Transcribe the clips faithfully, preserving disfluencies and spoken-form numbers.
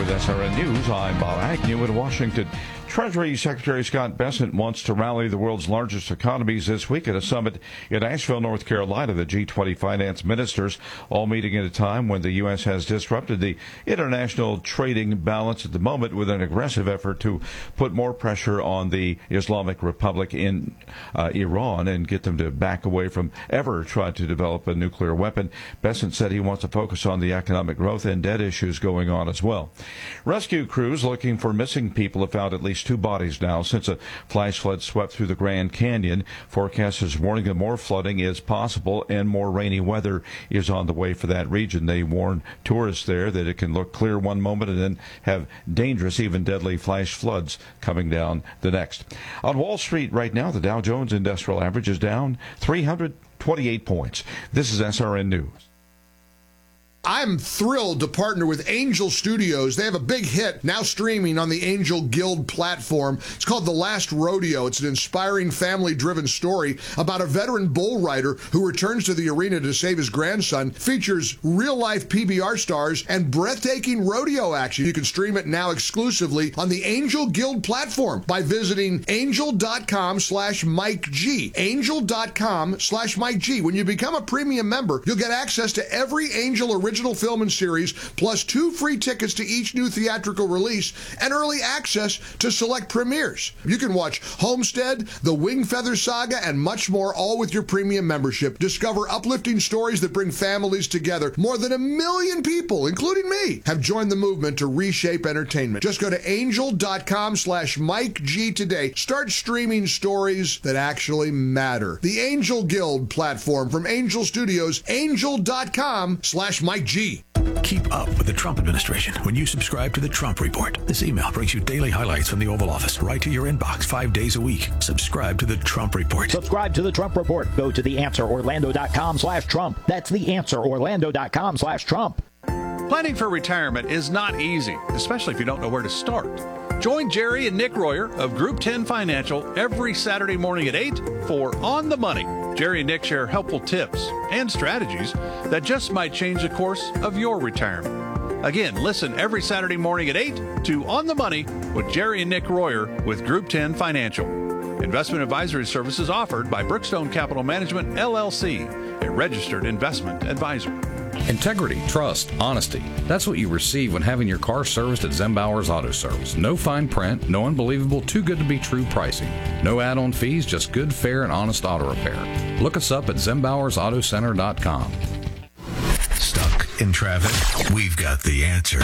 with S R N News. I'm Bob Agnew in Washington. Treasury Secretary Scott Bessent wants to rally the world's largest economies this week at a summit in Asheville, North Carolina. The G twenty finance ministers all meeting at a time when the U S has disrupted the international trading balance at the moment with an aggressive effort to put more pressure on the Islamic Republic in uh, Iran and get them to back away from ever trying to develop a nuclear weapon. Bessent said he wants to focus on the economic growth and debt issues going on as well. Rescue crews looking for missing people have found at least two bodies now since a flash flood swept through the Grand Canyon. Forecasters warning that more flooding is possible and more rainy weather is on the way for that region. They warn tourists there that it can look clear one moment and then have dangerous, even deadly flash floods coming down the next. On Wall Street right now, the Dow Jones Industrial Average is down three hundred twenty-eight points. This is S R N News. I'm thrilled to partner with Angel Studios. They have a big hit now streaming on the Angel Guild platform. It's called The Last Rodeo. It's an inspiring family-driven story about a veteran bull rider who returns to the arena to save his grandson. Features real-life P B R stars and breathtaking rodeo action. You can stream it now exclusively on the Angel Guild platform by visiting angel.com slash Mike G. Angel.com slash Mike G. When you become a premium member, you'll get access to every Angel original Original film and series, plus two free tickets to each new theatrical release and early access to select premieres. You can watch Homestead, The Wingfeather Saga, and much more, all with your premium membership. Discover uplifting stories that bring families together. More than a million people, including me, have joined the movement to reshape entertainment. Just go to angel.com slash Mike G today. Start streaming stories that actually matter. The Angel Guild platform from Angel Studios, angel.com slash Mike G. Keep up with the Trump administration when you subscribe to the Trump Report. This email brings you daily highlights from the Oval Office right to your inbox five days a week. Subscribe to the Trump Report. Subscribe to the Trump Report. Go to theanswerorlando.com slash Trump. That's theanswerorlando.com slash Trump. Planning for retirement is not easy, especially if you don't know where to start. Join Jerry and Nick Royer of Group ten Financial every Saturday morning at eight for On the Money. Jerry and Nick share helpful tips and strategies that just might change the course of your retirement. Again, listen every Saturday morning at eight to On the Money with Jerry and Nick Royer with Group ten Financial. Investment advisory services offered by Brookstone Capital Management, L L C, a registered investment advisor. Integrity, trust, honesty. That's what you receive when having your car serviced at Zembauer's Auto Service. No fine print, no unbelievable, too good to be true pricing. No add-on fees, just good, fair, and honest auto repair. Look us up at zembauers auto center dot com. Stuck in traffic? We've got the answer.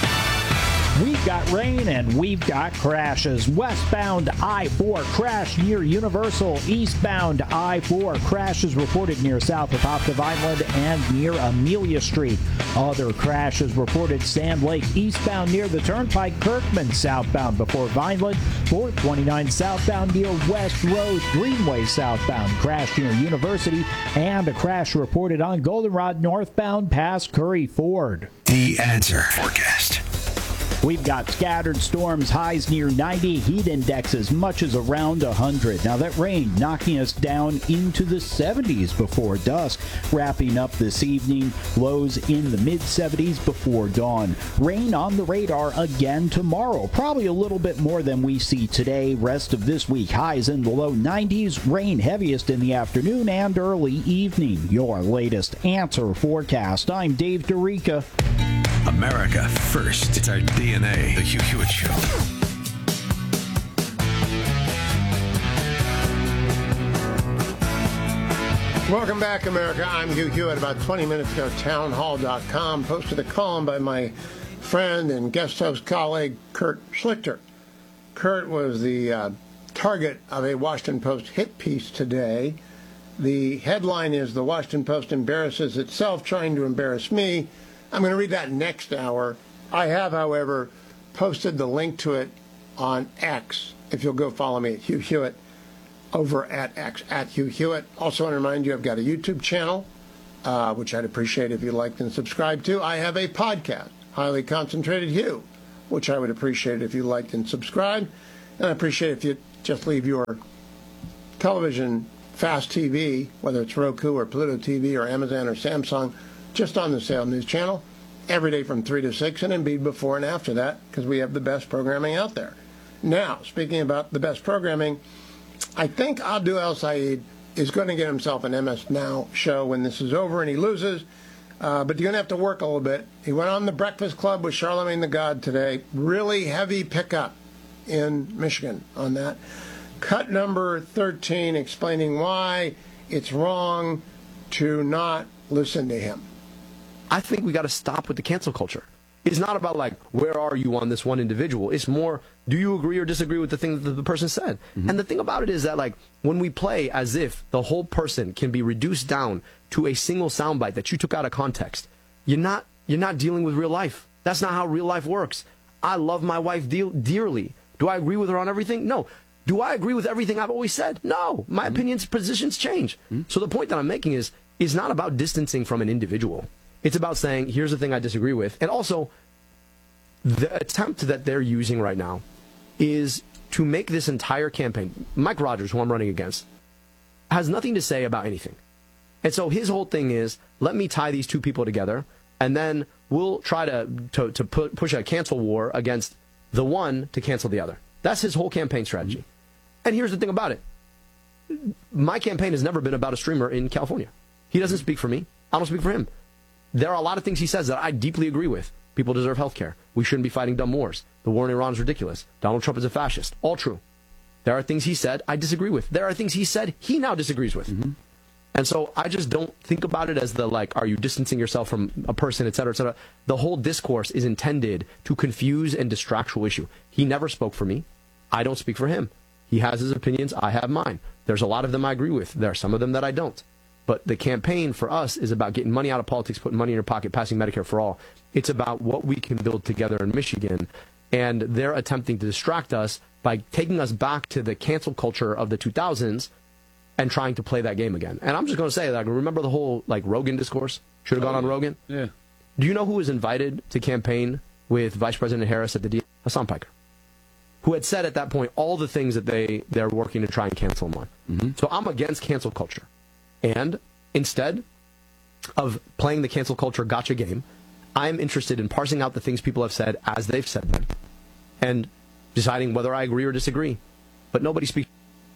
We've got rain and we've got crashes. Westbound I four crash near Universal. Eastbound I four crashes reported near south of Opta Vineland and near Amelia Street. Other crashes reported Sand Lake eastbound near the Turnpike. Kirkman southbound before Vineland. four twenty-nine southbound near West Road. Greenway southbound crash near University. And a crash reported on Goldenrod northbound past Curry Ford. The Answer Forecast. We've got scattered storms, highs near ninety, heat index as much as around one hundred. Now that rain knocking us down into the seventies before dusk. Wrapping up this evening, lows in the mid seventies before dawn. Rain on the radar again tomorrow. Probably a little bit more than we see today. Rest of this week, highs in the low nineties. Rain heaviest in the afternoon and early evening. Your latest Answer Forecast. I'm Dave DeRica. America first. It's our D N A. The Hugh Hewitt Show. Welcome back, America. I'm Hugh Hewitt. About twenty minutes ago, townhall dot com posted a column by my friend and guest host colleague, Kurt Schlichter. Kurt was the uh, target of a Washington Post hit piece today. The headline is, "The Washington Post embarrasses itself trying to embarrass me." I'm going to read that next hour. I have, however, posted the link to it on X. If you'll go follow me at Hugh Hewitt over at X, at Hugh Hewitt. Also want to remind you I've got a YouTube channel, uh, which I'd appreciate if you liked and subscribed to. I have a podcast, Highly Concentrated Hugh, which I would appreciate if you liked and subscribed. And I appreciate if you just leave your television, Fast T V, whether it's Roku or Pluto T V or Amazon or Samsung, just on the Salem News Channel, every day from three to six, and Embiid before and after that, because we have the best programming out there. Now, speaking about the best programming, I think Abdul El-Sayed is going to get himself an M S Now show when this is over and he loses, uh, but you're going to have to work a little bit. He went on the Breakfast Club with Charlamagne the God today. Really heavy pickup in Michigan on that. Cut number thirteen, explaining why it's wrong to not listen to him. I think we got to stop with the cancel culture. It's not about, like, where are you on this one individual? It's more, do you agree or disagree with the thing that the person said? Mm-hmm. And the thing about it is that, like, when we play as if the whole person can be reduced down to a single soundbite that you took out of context, you're not you're not dealing with real life. That's not how real life works. I love my wife de- dearly. Do I agree with her on everything? No. Do I agree with everything I've always said? No. My mm-hmm. opinions, positions change. Mm-hmm. So the point that I'm making is, is not about distancing from an individual. It's about saying, here's the thing I disagree with. And also, the attempt that they're using right now is to make this entire campaign, Mike Rogers, who I'm running against, has nothing to say about anything. And so his whole thing is, let me tie these two people together, and then we'll try to, to, to put, push a cancel war against the one to cancel the other. That's his whole campaign strategy. Mm-hmm. And here's the thing about it. My campaign has never been about a streamer in California. He doesn't speak for me. I don't speak for him. There are a lot of things he says that I deeply agree with. People deserve health care. We shouldn't be fighting dumb wars. The war in Iran is ridiculous. Donald Trump is a fascist. All true. There are things he said I disagree with. There are things he said he now disagrees with. Mm-hmm. And so I just don't think about it as the, like, are you distancing yourself from a person, et cetera, et cetera. The whole discourse is intended to confuse and distractual issue. He never spoke for me. I don't speak for him. He has his opinions. I have mine. There's a lot of them I agree with. There are some of them that I don't. But the campaign for us is about getting money out of politics, putting money in your pocket, passing Medicare for all. It's about what we can build together in Michigan. And they're attempting to distract us by taking us back to the cancel culture of the two thousands and trying to play that game again. And I'm just going to say, like, remember the whole, like, Rogan discourse? Should have gone on Rogan? Yeah. Do you know who was invited to campaign with Vice President Harris at the D? Hassan Piker, who had said at that point all the things that they, they're working to try and cancel him on. Mm-hmm. So I'm against cancel culture. And instead of playing the cancel culture gotcha game, I'm interested in parsing out the things people have said as they've said them and deciding whether I agree or disagree. But nobody speaks.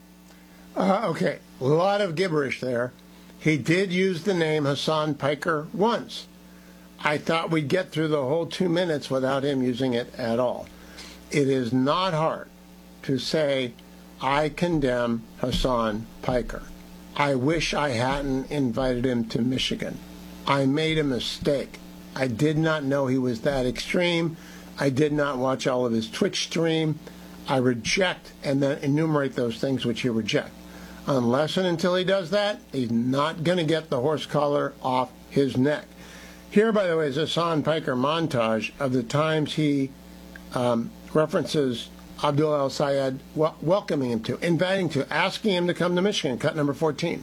Uh, okay, a lot of gibberish there. He did use the name Hassan Piker once. I thought we'd get through the whole two minutes without him using it at all. It is not hard to say, I condemn Hassan Piker. I wish I hadn't invited him to Michigan. I made a mistake. I did not know he was that extreme. I did not watch all of his Twitch stream. I reject and then enumerate those things which he rejects. Unless and until he does that, he's not going to get the horse collar off his neck. Here, by the way, is a Hassan Piker montage of the times he um, references Abdul El-Sayed wel- welcoming him to, inviting to, asking him to come to Michigan, cut number fourteen.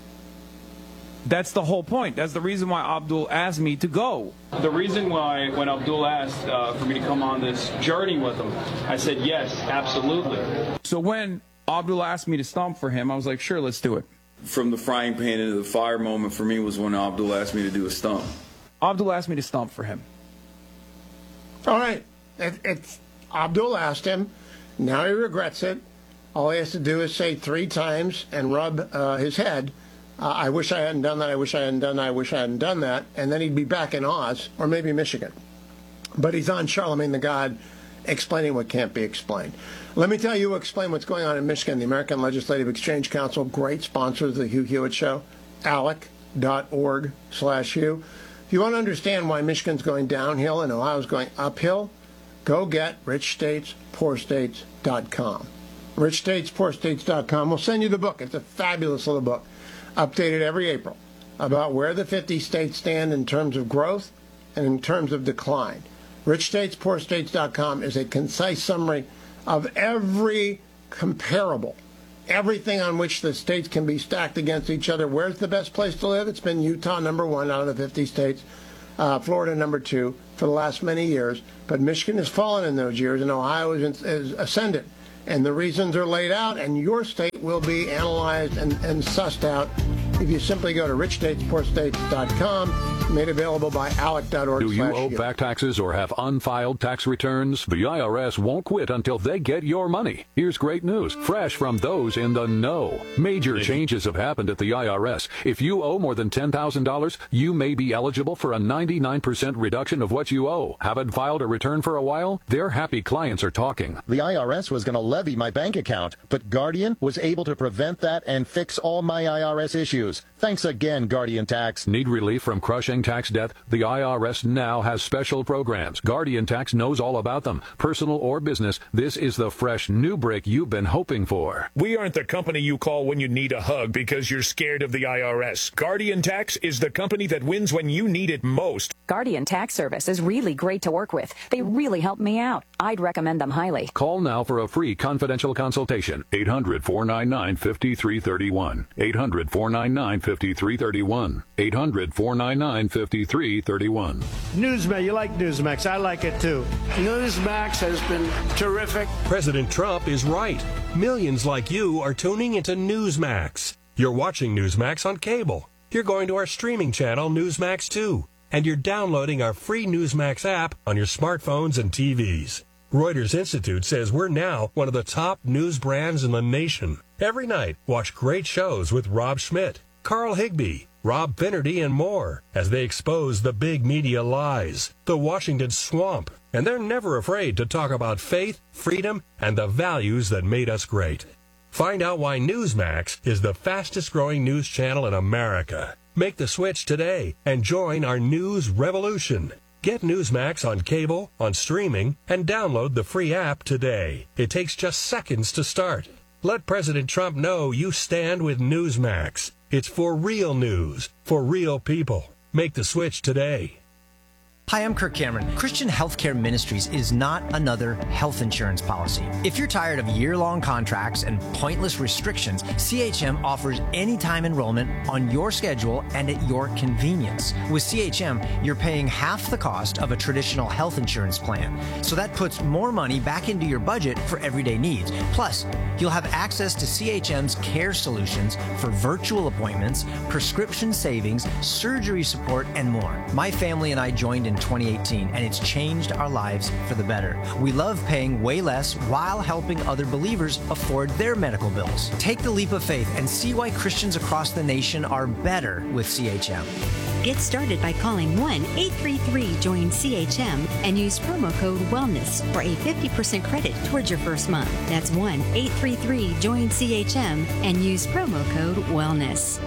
That's the whole point. That's the reason why Abdul asked me to go. The reason why when Abdul asked uh, for me to come on this journey with him, I said yes, absolutely. So when Abdul asked me to stomp for him, I was like, sure, let's do it. From the frying pan into the fire moment for me was when Abdul asked me to do a stomp. Abdul asked me to stomp for him. All right. It, it's Abdul asked him. Now he regrets it. All he has to do is say three times and rub uh, his head. Uh, I wish I hadn't done that. I wish I hadn't done that. I wish I hadn't done that. And then he'd be back in Oz or maybe Michigan. But he's on Charlamagne the God explaining what can't be explained. Let me tell you, explain what's going on in Michigan. The American Legislative Exchange Council, great sponsors of the Hugh Hewitt Show, alec dot org slash Hugh. If you want to understand why Michigan's going downhill and Ohio's going uphill, go get rich states poor states dot com. rich states poor states dot com will send you the book. It's a fabulous little book, updated every April, about where the fifty states stand in terms of growth and in terms of decline. rich states poor states dot com is a concise summary of every comparable, everything on which the states can be stacked against each other. Where's the best place to live? It's been Utah, number one out of the fifty states, uh, Florida, number two, for the last many years. But Michigan has fallen in those years, and Ohio is, is ascended. And the reasons are laid out, and your state will be analyzed and, and sussed out if you simply go to rich states poor states dot com made available by alec dot org. Do you owe back taxes or have unfiled tax returns? The I R S won't quit until they get your money. Here's great news, fresh from those in the know. Major changes have happened at the I R S. If you owe more than ten thousand dollars, you may be eligible for a ninety-nine percent reduction of what you owe. Haven't filed a return for a while? Their happy clients are talking. The I R S was going to levy my bank account, but Guardian was able to prevent that and fix all my I R S issues. Thanks again, Guardian Tax. Need relief from crushing tax debt? The I R S now has special programs. Guardian Tax knows all about them. Personal or business, this is the fresh new break you've been hoping for. We aren't the company you call when you need a hug because you're scared of the I R S. Guardian Tax is the company that wins when you need it most. Guardian Tax Service is really great to work with. They really helped me out. I'd recommend them highly. Call now for a free confidential consultation. eight hundred, four nine nine, five three three one. eight hundred, four nine nine, five three three one. eight hundred, four nine nine, five three three one. Newsmax, you like Newsmax. I like it too. Newsmax has been terrific. President Trump is right. Millions like you are tuning into Newsmax. You're watching Newsmax on cable. You're going to our streaming channel, Newsmax two. And you're downloading our free Newsmax app on your smartphones and T Vs. Reuters Institute says we're now one of the top news brands in the nation. Every night, watch great shows with Rob Schmidt, Carl Higbie, Rob Finnerty, and more as they expose the big media lies, the Washington swamp. And they're never afraid to talk about faith, freedom, and the values that made us great. Find out why Newsmax is the fastest growing news channel in America. Make the switch today and join our news revolution. Get Newsmax on cable, on streaming, and download the free app today. It takes just seconds to start. Let President Trump know you stand with Newsmax. It's for real news, for real people. Make the switch today. Hi, I'm Kirk Cameron. Christian Healthcare Ministries is not another health insurance policy. If you're tired of year-long contracts and pointless restrictions, C H M offers anytime enrollment on your schedule and at your convenience. With C H M, you're paying half the cost of a traditional health insurance plan. So that puts more money back into your budget for everyday needs. Plus, you'll have access to C H M's care solutions for virtual appointments, prescription savings, surgery support, and more. My family and I joined in twenty eighteen, and it's changed our lives for the better. We love paying way less while helping other believers afford their medical bills. Take the leap of faith and see why Christians across the nation are better with C H M. Get started by calling one eight three three join C H M and use promo code WELLNESS for a fifty percent credit towards your first month. That's one eight three three join C H M and use promo code WELLNESS.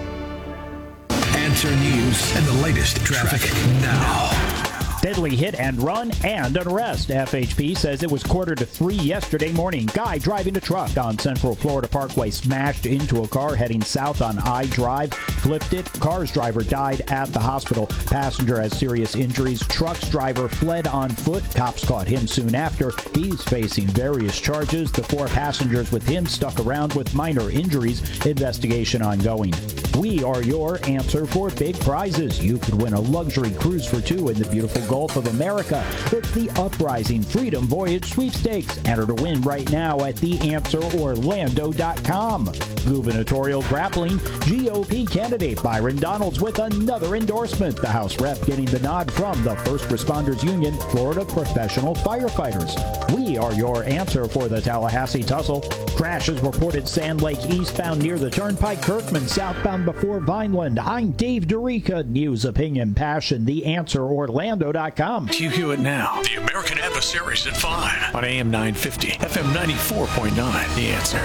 Answer News and the latest traffic now. Deadly hit and run and an arrest. F H P says it was quarter to three yesterday morning. Guy driving a truck on Central Florida Parkway smashed into a car heading south on I Drive, flipped it. Car's driver died at the hospital. Passenger has serious injuries. Truck's driver fled on foot. Cops caught him soon after. He's facing various charges. The four passengers with him stuck around with minor injuries. Investigation ongoing. We are your answer for big prizes. You could win a luxury cruise for two in the beautiful Gulf of America. It's the Uprising Freedom Voyage Sweepstakes. Enter to win right now at the answer orlando dot com. Gubernatorial grappling. G O P candidate Byron Donalds with another endorsement. The House rep getting the nod from the First Responders Union, Florida Professional Firefighters. We are your answer for the Tallahassee tussle. Crashes reported Sand Lake eastbound near the Turnpike, Kirkman southbound before Vineland. I'm Dave Dorica. News, opinion, passion. The answer orlando dot com. Hugh Hewitt now. The American Adversaries at five on A M nine fifty, F M ninety-four point nine. The Answer.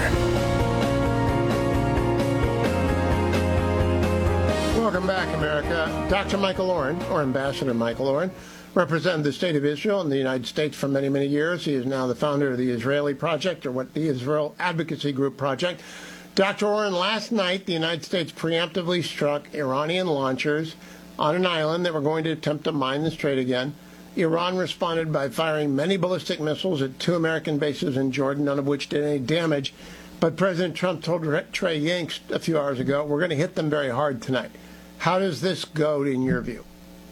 Welcome back, America. Doctor Michael Oren, or Ambassador Michael Oren, represented the State of Israel in the United States for many, many years. He is now the founder of the Israeli Project, or what the Israel Advocacy Group Project. Doctor Oren, last night the United States preemptively struck Iranian launchers on an island that were going to attempt to mine the strait again. Iran responded by firing many ballistic missiles at two American bases in Jordan, none of which did any damage. But President Trump told Trey Yingst a few hours ago, we're going to hit them very hard tonight. How does this go in your view?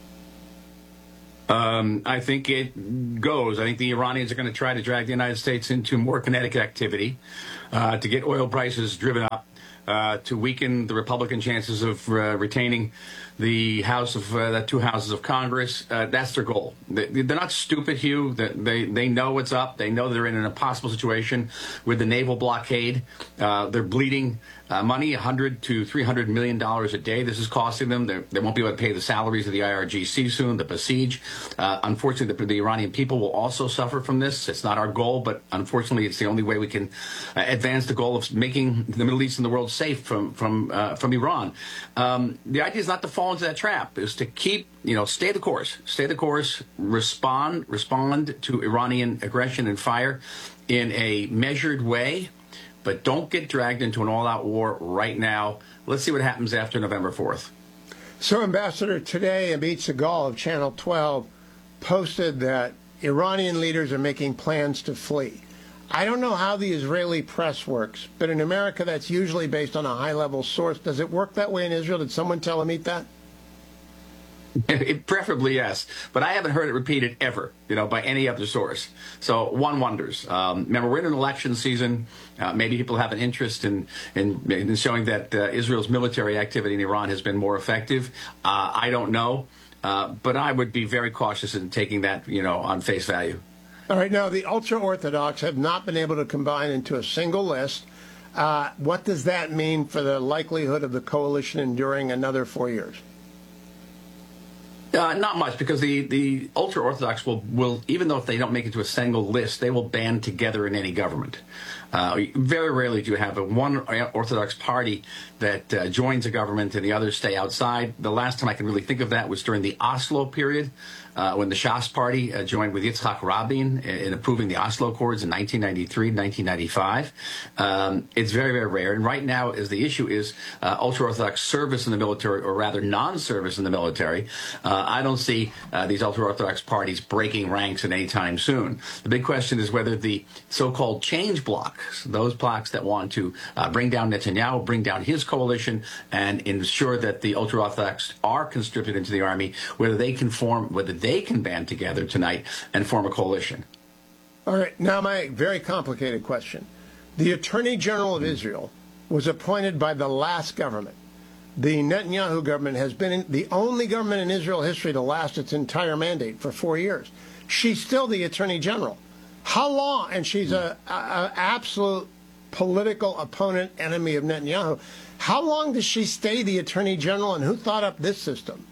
Um, I think it goes. I think the Iranians are going to try to drag the United States into more kinetic activity uh, to get oil prices driven up, uh, to weaken the Republican chances of uh, retaining the House of uh, the two houses of Congress. Uh, that's their goal. They, they're not stupid, Hugh. They, they they know what's up. They know they're in an impossible situation with the naval blockade. Uh, they're bleeding uh, money, one hundred to three hundred million dollars a day. This is costing them. They're, they won't be able to pay the salaries of the I R G C soon, the Basij. Uh, unfortunately, the, the Iranian people will also suffer from this. It's not our goal, but unfortunately, it's the only way we can uh, advance the goal of making the Middle East and the world safe from from uh, from Iran. Um, the idea is not to fall into that trap. Is to keep, you know, stay the course, stay the course, respond, respond to Iranian aggression and fire in a measured way, but don't get dragged into an all-out war right now. Let's see what happens after November fourth. So, Ambassador, today Amit Segal of Channel twelve posted that Iranian leaders are making plans to flee. I don't know how the Israeli press works, but in America that's usually based on a high-level source. Does it work that way in Israel? Did someone tell Amit that? It, preferably, yes. But I haven't heard it repeated ever, you know, by any other source. So one wonders. Um, remember, we're in an election season. Uh, maybe people have an interest in, in, in showing that uh, Israel's military activity in Iran has been more effective. Uh, I don't know. Uh, but I would be very cautious in taking that, you know, on face value. All right. Now, the ultra-Orthodox have not been able to combine into a single list. Uh, what does that mean for the likelihood of the coalition enduring another four years? Uh, not much, because the, the ultra-Orthodox will, will, even though if they don't make it to a single list, they will band together in any government. Uh, very rarely do you have a one Orthodox party that uh, joins a government and the others stay outside. The last time I can really think of that was during the Oslo period, uh, when the Shas party uh, joined with Yitzhak Rabin in, in approving the Oslo Accords in nineteen ninety-three, nineteen ninety-five. Um, it's very, very rare. And right now, as the issue is uh, ultra-Orthodox service in the military, or rather non-service in the military, uh, I don't see uh, these ultra-Orthodox parties breaking ranks in any time soon. The big question is whether the so-called change bloc, those blocs that want to uh, bring down Netanyahu, bring down his coalition, and ensure that the ultra-Orthodox are conscripted into the army, whether they can form, whether they can band together tonight and form a coalition. All right. Now, my very complicated question. The Attorney General of Israel was appointed by the last government. The Netanyahu government has been in, the only government in Israel history to last its entire mandate for four years. She's still the Attorney General. How long? And she's a, a, a absolute political opponent, enemy of Netanyahu. How long does she stay the Attorney General, and who thought up this system?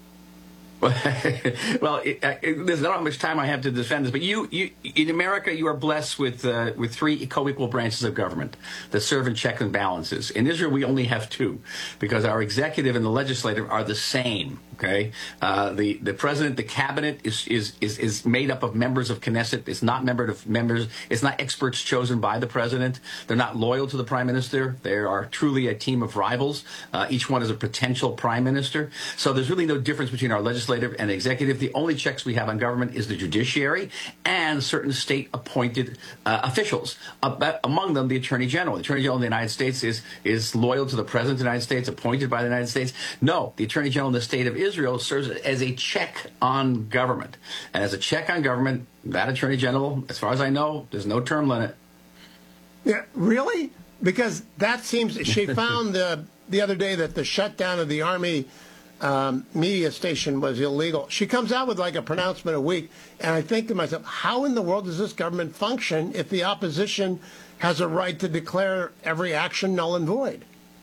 Well, it, it, there's not much time I have to defend this, but you, you in America, you are blessed with uh, with three co-equal branches of government that serve in checks and balances. In Israel, we only have two, because our executive and the legislative are the same. Okay, uh, the the president, the cabinet is is is is made up of members of Knesset. It's not membered of members. It's not experts chosen by the president. They're not loyal to the prime minister. They are truly a team of rivals. Uh, each one is a potential prime minister. So there's really no difference between our legislative and executive. The only checks we have on government is the judiciary and certain state-appointed uh, officials. Uh, among them, the Attorney General. The Attorney General of the United States is is loyal to the President of the United States, appointed by the United States. No, the Attorney General in the state of Israel serves as a check on government. And as a check on government, that Attorney General, as far as I know, there's no term limit. Yeah, really? Because that seems, she found the, the other day that the shutdown of the Army Um, media station was illegal. She comes out with like a pronouncement a week, and I think to myself, how in the world does this government function if the opposition has a right to declare every action null and void?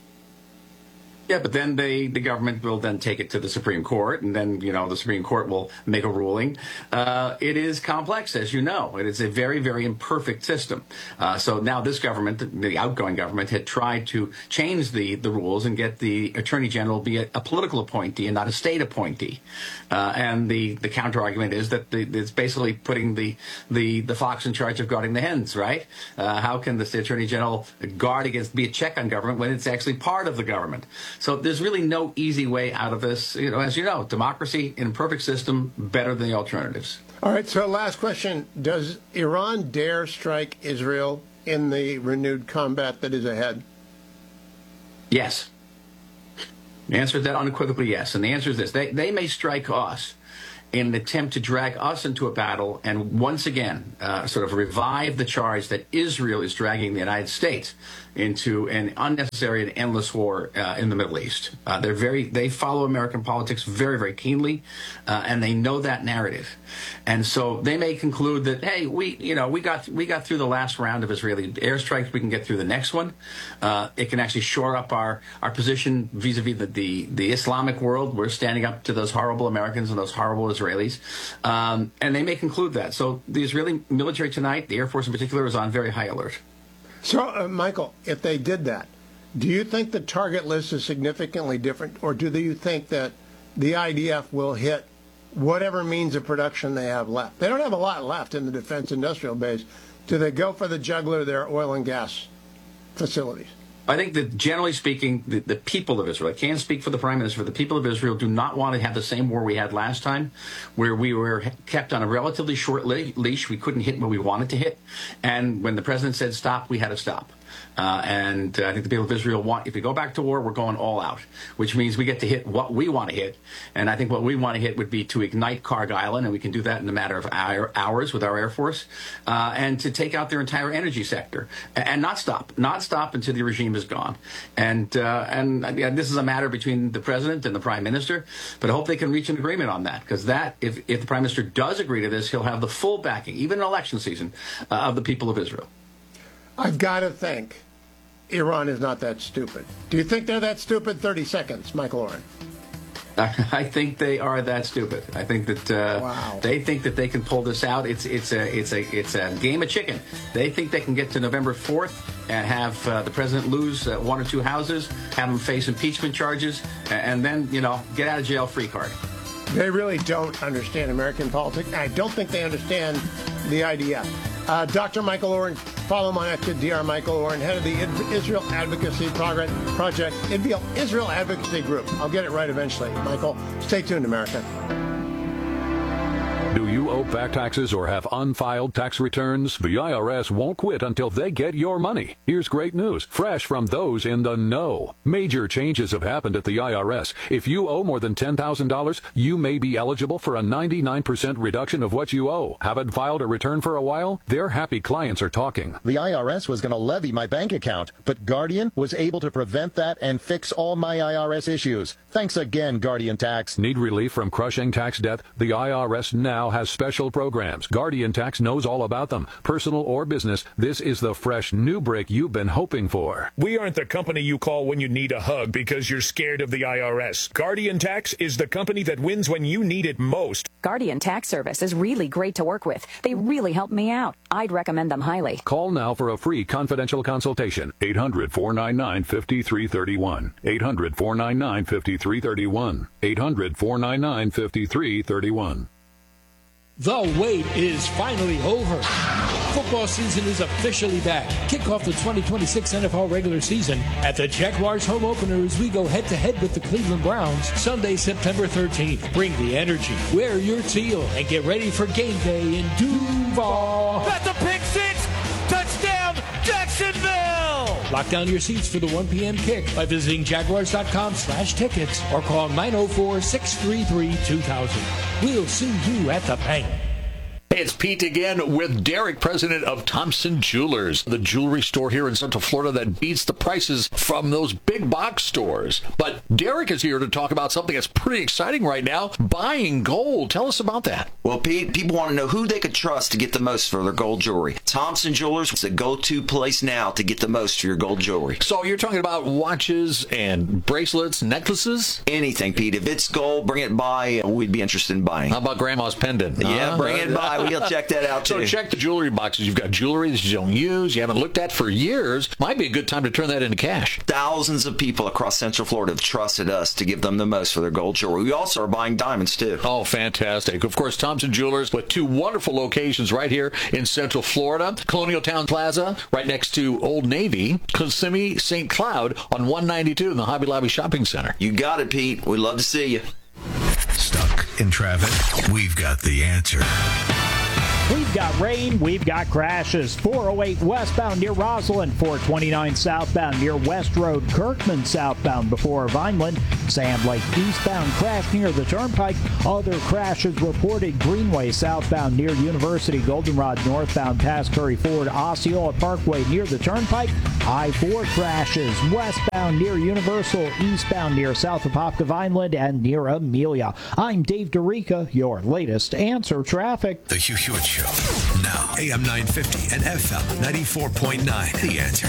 Yeah, but then they, the government will then take it to the Supreme Court, and then, you know, the Supreme Court will make a ruling. Uh, it is complex, as you know. It is a very, very imperfect system. Uh, so now this government, the outgoing government, had tried to change the, the rules and get the Attorney General be a, a political appointee and not a state appointee. Uh, and the, the counter-argument is that the, it's basically putting the, the, the fox in charge of guarding the hens, right? Uh, how can the Attorney General guard against, be a check on government when it's actually part of the government? So there's really no easy way out of this. You know, as you know, democracy in a perfect system, better than the alternatives. All right, so last question. Does Iran dare strike Israel in the renewed combat that is ahead? Yes. The answer is that unequivocally yes. And the answer is this. They, they may strike us in an attempt to drag us into a battle and once again uh, sort of revive the charge that Israel is dragging the United States into an unnecessary and endless war uh, in the Middle East. Uh, they're very, they follow American politics very, very keenly, uh, and they know that narrative. And so they may conclude that, hey, we, you know, we got we got through the last round of Israeli airstrikes. We can get through the next one. Uh, it can actually shore up our our position vis-a-vis the, the the Islamic world. We're standing up to those horrible Americans and those horrible Israelis, um, and they may conclude that. So the Israeli military tonight, the Air Force in particular, is on very high alert. So, uh, Michael, if they did that, do you think the target list is significantly different, or do you think that the I D F will hit whatever means of production they have left? They don't have a lot left in the defense industrial base. Do they go for the jugular, their oil and gas facilities? I think that generally speaking, the, the people of Israel, I can't speak for the Prime Minister, but the people of Israel do not want to have the same war we had last time, where we were kept on a relatively short leash. We couldn't hit what we wanted to hit. And when the President said stop, we had to stop. Uh, and uh, I think the people of Israel want, if we go back to war, we're going all out, which means we get to hit what we want to hit. And I think what we want to hit would be to ignite Karg Island, and we can do that in a matter of hour, hours with our Air Force, uh, and to take out their entire energy sector and, and not stop, not stop until the regime is gone. And, uh, and again, this is a matter between the President and the Prime Minister, but I hope they can reach an agreement on that, because that, if, if the Prime Minister does agree to this, he'll have the full backing, even in election season, uh, of the people of Israel. I've got to think Iran is not that stupid. Do you think they're that stupid? thirty seconds, Michael Oren. I think they are that stupid. I think that uh, wow. they think that they can pull this out. It's it's a it's a it's a game of chicken. They think they can get to November fourth and have uh, the president lose uh, one or two houses, have him face impeachment charges, and then, you know, get out of jail free card. They really don't understand American politics. I don't think they understand the I D F. Uh, Doctor Michael Oren, follow him on X at Doctor Michael Oren, head of the Israel Advocacy Project, Israel Advocacy Group. I'll get it right eventually, Michael. Stay tuned, America. Do you owe back taxes or have unfiled tax returns? The I R S won't quit until they get your money. Here's great news, fresh from those in the know. Major changes have happened at the I R S. If you owe more than ten thousand dollars, you may be eligible for a ninety-nine percent reduction of what you owe. Haven't filed a return for a while? Their happy clients are talking. The I R S was going to levy my bank account, but Guardian was able to prevent that and fix all my I R S issues. Thanks again, Guardian Tax. Need relief from crushing tax debt? The I R S now has special programs. Guardian Tax knows all about them. Personal or business, this is the fresh new break you've been hoping for. We aren't the company you call when you need a hug because you're scared of the I R S. Guardian Tax is the company that wins when you need it most. Guardian Tax Service is really great to work with. They really help me out. I'd recommend them highly. Call now for a free confidential consultation. eight hundred, four nine nine, five three three one. eight hundred, four nine nine, five three three one. eight hundred, four nine nine, five three three one. The wait is finally over. Football season is officially back. Kick off the twenty twenty-six N F L regular season at the Jaguars home opener as we go head-to-head with the Cleveland Browns Sunday, September thirteenth. Bring the energy, wear your teal, and get ready for game day in Duval. That's a pick six! Touchdown, Jacksonville! Lock down your seats for the one p.m. kick by visiting jaguars.com slash tickets or call nine oh four, six three three, two thousand. We'll see you at the bank. Hey, it's Pete again with Derek, president of Thompson Jewelers, the jewelry store here in Central Florida that beats the prices from those big box stores. But Derek is here to talk about something that's pretty exciting right now, buying gold. Tell us about that. Well, Pete, people want to know who they could trust to get the most for their gold jewelry. Thompson Jewelers is the go-to place now to get the most for your gold jewelry. So you're talking about watches and bracelets, necklaces? Anything, Pete. If it's gold, bring it by. We'd be interested in buying. How about Grandma's pendant? Yeah, huh? bring it by. We'll check that out, too. So check the jewelry boxes. You've got jewelry that you don't use, you haven't looked at for years. Might be a good time to turn that into cash. Thousands of people across Central Florida have trusted us to give them the most for their gold jewelry. We also are buying diamonds, too. Oh, fantastic. Of course, Thompson Jewelers with two wonderful locations right here in Central Florida. Colonial Town Plaza, right next to Old Navy. Kissimmee, Saint Cloud on one ninety-two in the Hobby Lobby Shopping Center. You got it, Pete. We'd love to see you. Stuck in traffic? We've got the answer. We've got rain, we've got crashes. four oh eight westbound near Roslyn, four twenty-nine southbound near West Road, Kirkman southbound before Vineland, Sand Lake eastbound crash near the Turnpike. Other crashes reported Greenway southbound near University, Goldenrod northbound past Curry Ford, Osceola Parkway near the Turnpike. I four crashes westbound near Universal, eastbound near south of Popka Vineland and near Amelia. I'm Dave DeRica, your latest Answer Traffic. The Hugh Hewitt Show. Now, A M nine fifty and F M ninety-four point nine. The Answer.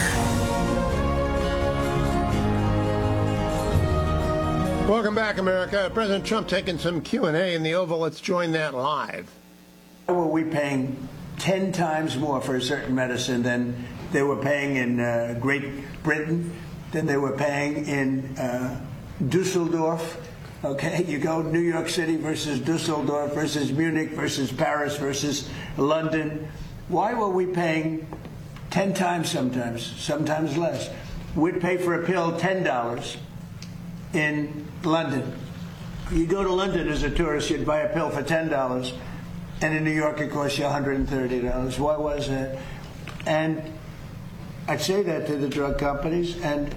Welcome back, America. President Trump taking some Q and A in the Oval. Let's join that live. Why were we paying ten times more for a certain medicine than they were paying in uh, Great Britain, than they were paying in uh, Dusseldorf? Okay, you go New York City versus Dusseldorf versus Munich versus Paris versus London. Why were we paying ten times sometimes, sometimes less? We'd pay for a pill ten dollars in London. You go to London as a tourist, you'd buy a pill for ten dollars, and in New York it costs you one hundred thirty dollars. Why was that? And I'd say that to the drug companies, and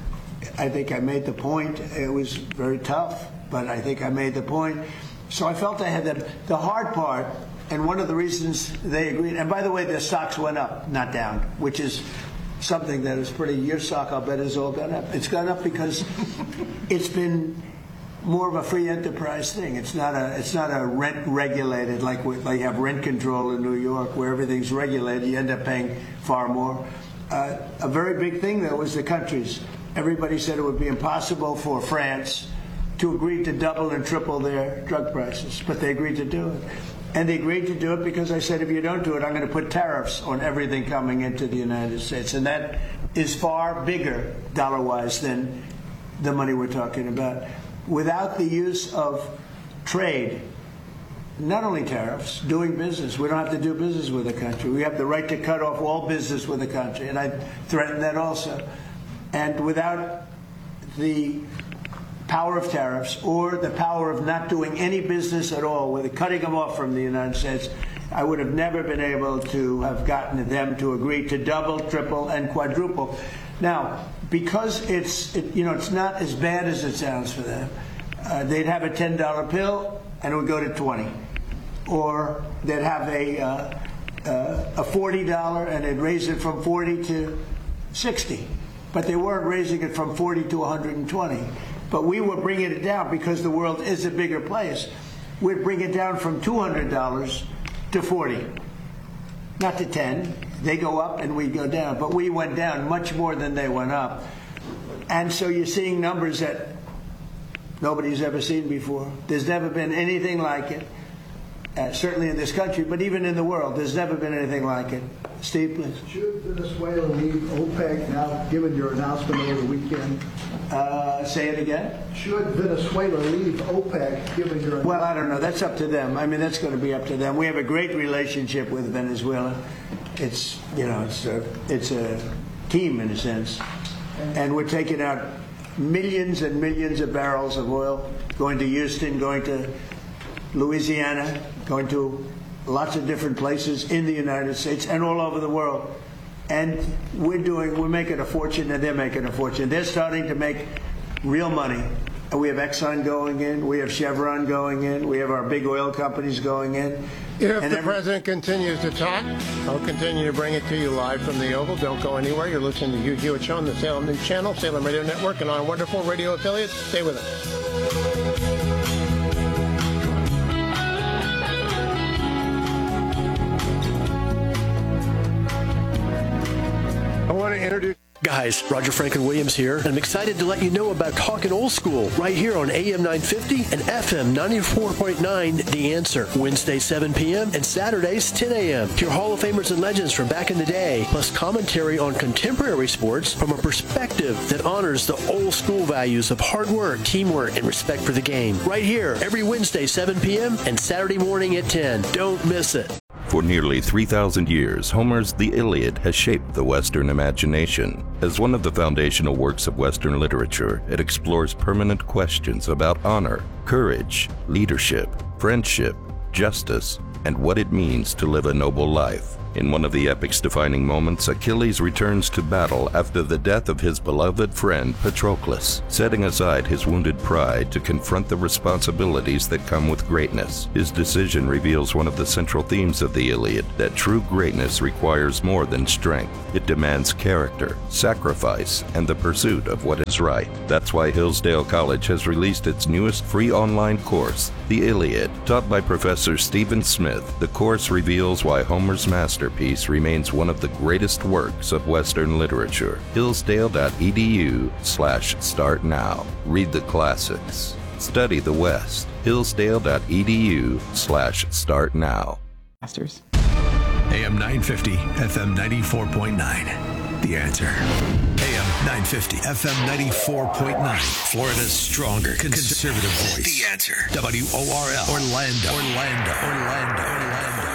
I think I made the point. It was very tough, but I think I made the point. So I felt I had the, the hard part, and one of the reasons they agreed, and by the way, their stocks went up, not down, which is something that is pretty, your stock, I'll bet, has all gone up. It's gone up because it's been more of a free enterprise thing. It's not a, it's not a rent regulated, like, we, like you have rent control in New York, where everything's regulated, you end up paying far more. Uh, a very big thing, though, was the countries. Everybody said it would be impossible for France to agree to double and triple their drug prices, but they agreed to do it. And they agreed to do it because I said, if you don't do it, I'm going to put tariffs on everything coming into the United States. And that is far bigger, dollar-wise, than the money we're talking about. Without the use of trade, not only tariffs, doing business. We don't have to do business with a country. We have the right to cut off all business with a country, and I threaten that also. And without the power of tariffs or the power of not doing any business at all, with cutting them off from the United States, I would have never been able to have gotten them to agree to double, triple, and quadruple. Now, because it's it, you know it's not as bad as it sounds for them, uh, they'd have a ten dollar pill and it would go to twenty, or they'd have a uh, uh, a forty dollar and they'd raise it from forty to sixty, but they weren't raising it from forty to one hundred twenty. But we were bringing it down because the world is a bigger place. We'd bring it down from two hundred dollars to forty, not to ten. They go up and we go down, but we went down much more than they went up. And so you're seeing numbers that nobody's ever seen before. There's never been anything like it, uh, certainly in this country, but even in the world, there's never been anything like it. Steve, please. Should Venezuela leave OPEC now, given your announcement over the weekend? Uh, say it again. Should Venezuela leave OPEC, given your... Well, I don't know. That's up to them. I mean, that's going to be up to them. We have a great relationship with Venezuela. It's, you know, it's a, it's a team in a sense. And we're taking out millions and millions of barrels of oil, going to Houston, going to Louisiana, going to lots of different places in the United States and all over the world. And we're doing, we're making a fortune, and they're making a fortune. They're starting to make real money. And we have Exxon going in, we have Chevron going in, we have our big oil companies going in. If and the every- president continues to talk, I'll continue to bring it to you live from the Oval. Don't go anywhere. You're listening to Hugh Hewitt Show on the Salem News Channel, Salem Radio Network, and on wonderful radio affiliates. Stay with us. I want to introduce... Guys, Roger Franklin Williams here, and I'm excited to let you know about Talkin' Old School right here on A M nine fifty and F M ninety-four point nine, The Answer. Wednesday, seven p.m. and Saturdays, ten a.m. Hear Hall of Famers and legends from back in the day, plus commentary on contemporary sports from a perspective that honors the old school values of hard work, teamwork, and respect for the game. Right here, every Wednesday, seven p.m. and Saturday morning at ten. Don't miss it. For nearly three thousand years, Homer's The Iliad has shaped the Western imagination. As one of the foundational works of Western literature, it explores permanent questions about honor, courage, leadership, friendship, justice, and what it means to live a noble life. In one of the epic's defining moments, Achilles returns to battle after the death of his beloved friend Patroclus, setting aside his wounded pride to confront the responsibilities that come with greatness. His decision reveals one of the central themes of the Iliad, that true greatness requires more than strength. It demands character, sacrifice, and the pursuit of what is right. That's why Hillsdale College has released its newest free online course, The Iliad. Taught by Professor Stephen Smith, the course reveals why Homer's masterpiece remains one of the greatest works of Western literature. Hillsdale.edu slash start now. Read the classics. Study the West. Hillsdale.edu slash start now. Masters. A M nine fifty, F M ninety-four point nine. The Answer. A M nine fifty, F M ninety-four point nine. Florida's stronger conservative voice. The Answer. W O R L. Orlando. Orlando. Orlando. Orlando.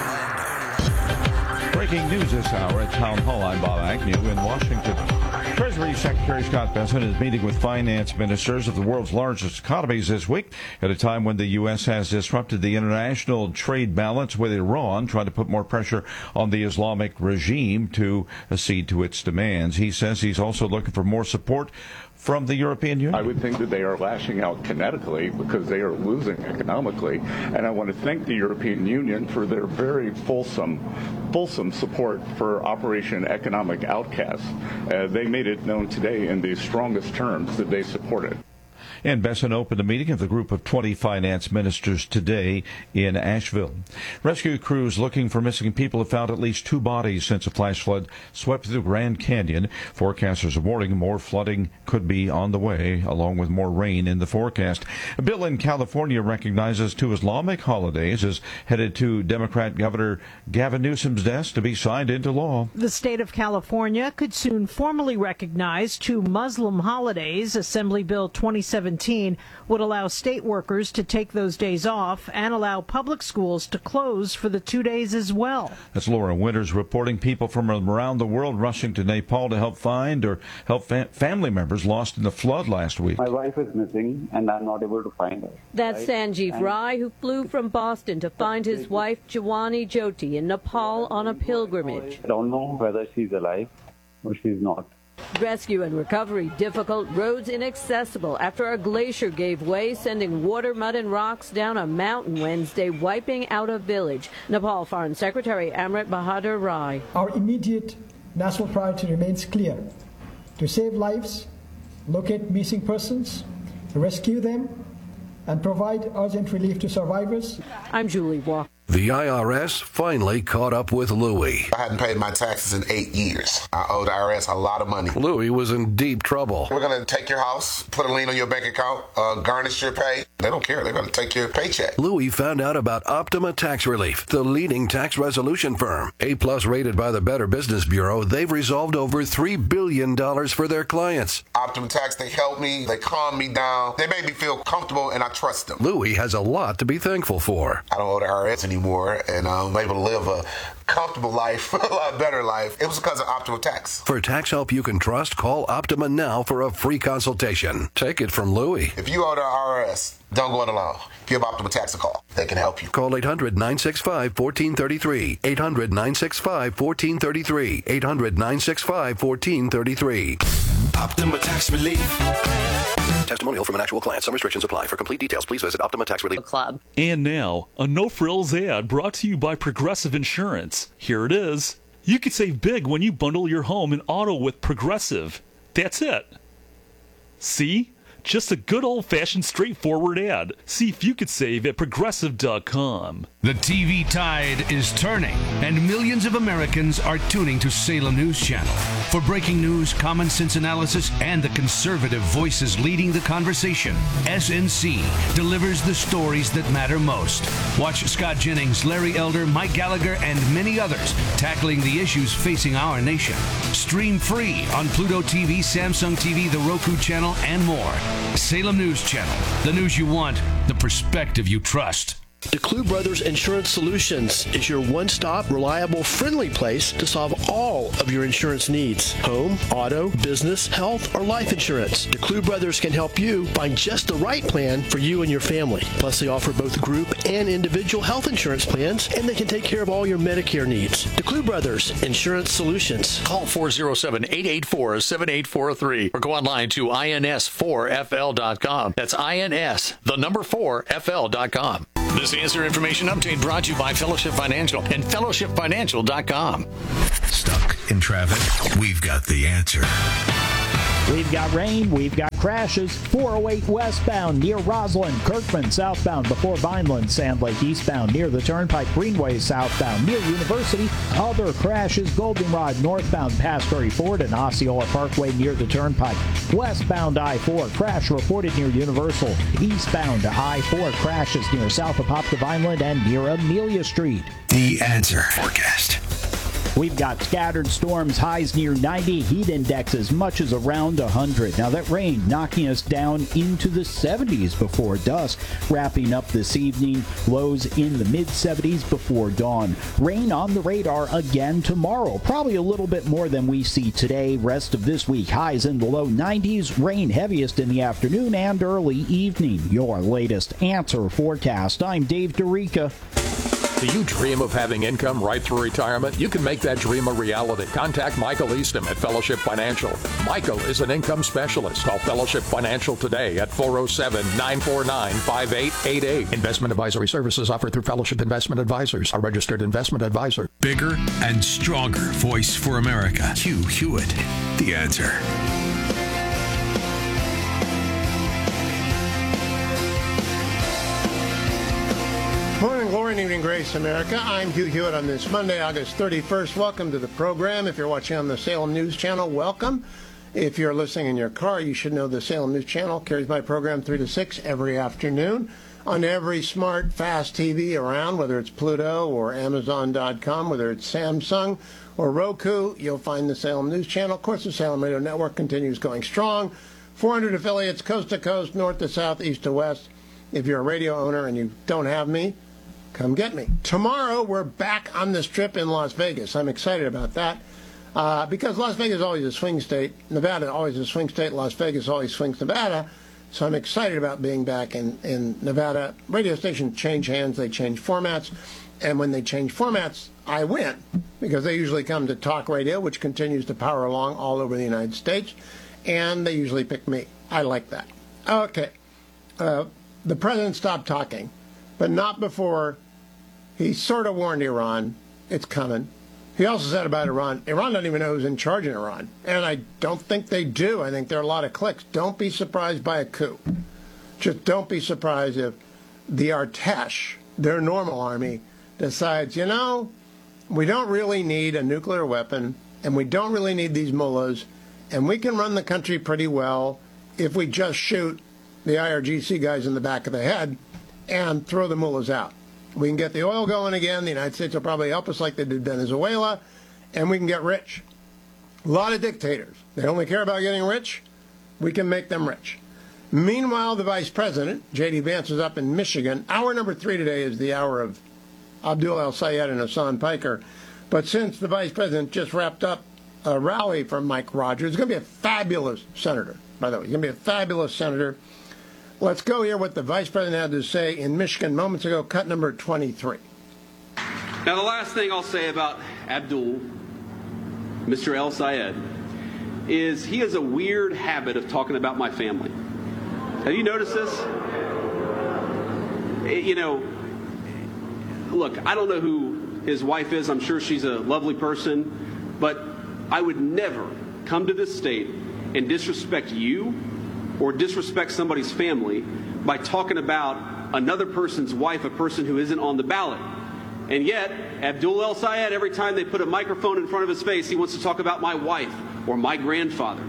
Breaking news this hour at Town Hall. I'm Bob Agnew in Washington. Treasury Secretary Scott Bessent is meeting with finance ministers of the world's largest economies this week at a time when the U S has disrupted the international trade balance with Iran, trying to put more pressure on the Islamic regime to accede to its demands. He says he's also looking for more support from the European Union. I would think that they are lashing out kinetically because they are losing economically. And I want to thank the European Union for their very fulsome, fulsome support for Operation Economic Outcast. Uh, they made it known today in the strongest terms that they support it. And Bessent opened a meeting of the group of twenty finance ministers today in Asheville. Rescue crews looking for missing people have found at least two bodies since a flash flood swept through the Grand Canyon. Forecasters are warning more flooding could be on the way, along with more rain in the forecast. A bill in California recognizes two Islamic holidays is headed to Democrat Governor Gavin Newsom's desk to be signed into law. The state of California could soon formally recognize two Muslim holidays. Assembly Bill twenty seventeen would allow state workers to take those days off and allow public schools to close for the two days as well. That's Laura Winters reporting. People from around the world rushing to Nepal to help find or help fa- family members lost in the flood last week. My wife is missing and I'm not able to find her. That's right? Sanjeev and Rai, who flew from Boston to find his wife Jawani Jyoti in Nepal on a pilgrimage. I don't know whether she's alive or she's not. Rescue and recovery difficult, roads inaccessible after a glacier gave way, sending water, mud, and rocks down a mountain Wednesday, wiping out a village. Nepal Foreign Secretary Amrit Bahadur Rai. Our immediate national priority remains clear: to save lives, locate missing persons, rescue them, and provide urgent relief to survivors. I'm Julie Walker. The I R S finally caught up with Louie. I hadn't paid my taxes in eight years. I owe the I R S a lot of money. Louie was in deep trouble. We're going to take your house, put a lien on your bank account, uh, garnish your pay. They don't care. They're going to take your paycheck. Louie found out about Optima Tax Relief, the leading tax resolution firm. A-plus rated by the Better Business Bureau, they've resolved over three billion dollars for their clients. Optima Tax, they helped me. They calmed me down. They made me feel comfortable, and I trust them. Louie has a lot to be thankful for. I don't owe the I R S anymore. And I'm able to live a comfortable life, a lot better life. It was because of Optima Tax. For tax help you can trust, call Optima now for a free consultation. Take it from Louie. If you owe the I R S, don't go it alone. Give Optima Tax a call. They can help you. Call eight hundred, nine six five, one four three three. eight hundred, nine six five, one four three three. eight hundred, nine six five, one four three three. Optima Tax Relief. Testimonial from an actual client. Some restrictions apply. For complete details, please visit Optima Tax Relief Club. And now, a no-frills ad brought to you by Progressive Insurance. Here it is. You could save big when you bundle your home and auto with Progressive. That's it. See? Just a good old-fashioned straightforward ad. See if you could save at progressive dot com. The T V tide is turning, and millions of Americans are tuning to Salem News Channel. For breaking news, common sense analysis, and the conservative voices leading the conversation, S N C delivers the stories that matter most. Watch Scott Jennings, Larry Elder, Mike Gallagher, and many others tackling the issues facing our nation. Stream free on Pluto T V, Samsung T V, the Roku channel, and more. Salem News Channel. The news you want, the perspective you trust. DeClue Brothers Insurance Solutions is your one-stop, reliable, friendly place to solve all of your insurance needs. Home, auto, business, health, or life insurance. DeClue Brothers can help you find just the right plan for you and your family. Plus, they offer both group and individual health insurance plans, and they can take care of all your Medicare needs. DeClue Brothers Insurance Solutions. Call four oh seven, eight eight four, seven eight four three or go online to I N S four F L dot com. That's I N S, the number four, F L dot com. This Answer Information Update brought to you by Fellowship Financial and fellowship financial dot com. Stuck in traffic? We've got the answer. We've got rain, we've got crashes. four oh eight westbound near Roslyn, Kirkman southbound before Vineland, Sand Lake eastbound near the Turnpike, Greenway southbound near University. Other crashes, Goldenrod northbound past Ferry Ford and Osceola Parkway near the Turnpike. Westbound I four, crash reported near Universal. Eastbound I four, crashes near South Apopka, Vineland and near Amelia Street. The Answer forecast. We've got scattered storms, highs near ninety, heat index as much as around one hundred. Now that rain knocking us down into the seventies before dusk, wrapping up this evening, lows in the mid seventies before dawn. Rain on the radar again tomorrow, probably a little bit more than we see today. Rest of this week, highs in the low nineties, rain heaviest in the afternoon and early evening. Your latest Answer forecast. I'm Dave DeRica. Do you dream of having income right through retirement? You can make that dream a reality. Contact Michael Easton at Fellowship Financial. Michael is an income specialist. Call Fellowship Financial today at four oh seven, nine four nine, five eight eight eight. Investment advisory services offered through Fellowship Investment Advisors, a registered investment advisor. Bigger and stronger voice for America. Hugh Hewitt. The Answer. Morning glory and evening grace, America. I'm Hugh Hewitt on this Monday, August thirty-first. Welcome to the program. If you're watching on the Salem News Channel, welcome. If you're listening in your car, you should know the Salem News Channel carries my program three to six every afternoon on every smart, fast T V around, whether it's Pluto or Amazon dot com, whether it's Samsung or Roku. You'll find the Salem News Channel. Of course, the Salem Radio Network continues going strong. four hundred affiliates, coast to coast, north to south, east to west. If you're a radio owner and you don't have me, come get me. Tomorrow, we're back on the Strip in Las Vegas. I'm excited about that uh, because Las Vegas is always a swing state. Nevada always a swing state. Las Vegas always swings Nevada. So I'm excited about being back in, in Nevada. Radio stations change hands. They change formats. And when they change formats, I win because they usually come to talk radio, which continues to power along all over the United States. And they usually pick me. I like that. Okay. Uh, the president stopped talking, but not before he sort of warned Iran it's coming. He also said about Iran, Iran doesn't even know who's in charge in Iran. And I don't think they do. I think there are a lot of cliques. Don't be surprised by a coup. Just don't be surprised if the Artesh, their normal army, decides, you know, we don't really need a nuclear weapon, and we don't really need these mullahs, and we can run the country pretty well if we just shoot the I R G C guys in the back of the head and throw the mullahs out. We can get the oil going again. The United States will probably help us like they did Venezuela, and we can get rich. A lot of dictators, they only care about getting rich. We can make them rich. Meanwhile, the vice president, J D Vance, is up in Michigan. Hour number three today is the hour of Abdul El-Sayed and Hassan Piker. But since the vice president just wrapped up a rally for Mike Rogers, he's going to be a fabulous senator, by the way. He's going to be a fabulous senator. Let's go hear what the vice president had to say in Michigan moments ago, cut number twenty-three. Now, the last thing I'll say about Abdul, Mister El-Sayed, is he has a weird habit of talking about my family. Have you noticed this? You know, look, I don't know who his wife is. I'm sure she's a lovely person. But I would never come to this state and disrespect you or disrespect somebody's family by talking about another person's wife, a person who isn't on the ballot. And yet, Abdul El-Sayed, every time they put a microphone in front of his face, he wants to talk about my wife or my grandfather.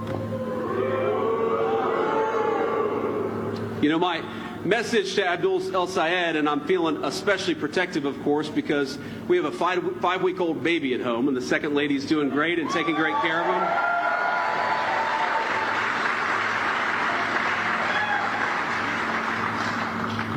You know, my message to Abdul El-Sayed, and I'm feeling especially protective, of course, because we have a five, five-week-old baby at home, and the second lady's doing great and taking great care of him.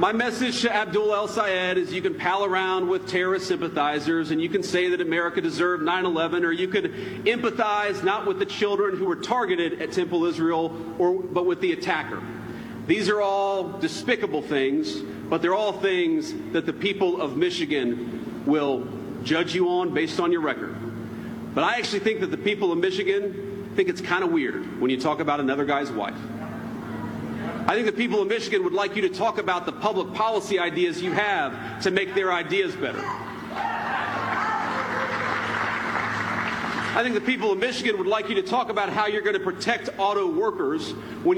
My message to Abdul El Sayed is you can pal around with terrorist sympathizers and you can say that America deserved nine eleven, or you could empathize not with the children who were targeted at Temple Israel, or, but with the attacker. These are all despicable things, but they're all things that the people of Michigan will judge you on based on your record. But I actually think that the people of Michigan think it's kind of weird when you talk about another guy's wife. I think the people of Michigan would like you to talk about the public policy ideas you have to make their ideas better. I think the people of Michigan would like you to talk about how you're going to protect auto workers when